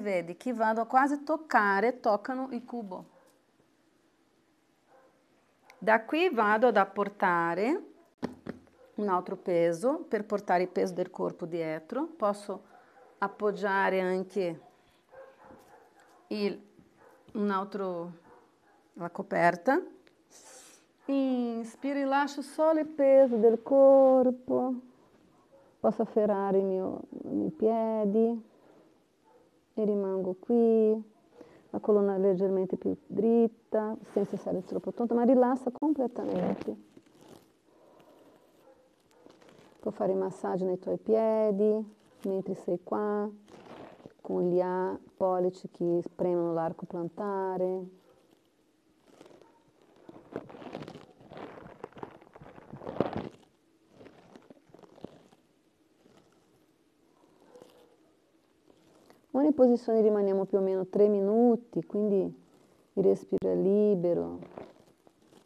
vedi che vado a quasi toccano il cubo. Da qui vado ad apportare un altro peso per portare il peso del corpo dietro. Posso appoggiare anche la coperta. Inspiro e lascio solo il peso del corpo. Posso afferrare i miei piedi e rimango qui. La colonna leggermente più dritta, senza essere troppo tonta, ma rilassa completamente. Puoi fare massaggio nei tuoi piedi, mentre sei qua, con gli pollici che premono l'arco plantare. Ogni posizione rimaniamo più o meno 3 minuti, quindi il respiro è libero.